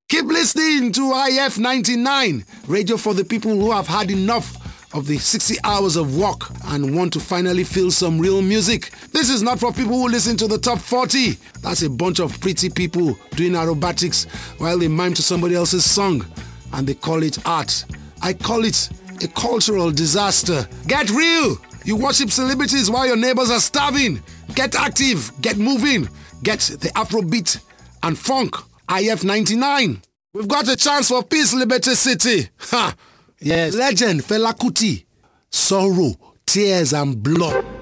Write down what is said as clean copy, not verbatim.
Keep listening to IF 99, radio for the people who have had enough of the 60 hours of work and want to finally feel some real music. This is not for people who listen to the top 40. That's a bunch of pretty people doing aerobatics while they mime to somebody else's song, and they call it art. I call it a cultural disaster. Get real! You worship celebrities while your neighbors are starving. Get active, get moving, get the Afrobeat and funk. IF 99. We've got a chance for peace, Liberty City. Ha! Yes. Legend Fela Kuti. Sorrow, tears and blood.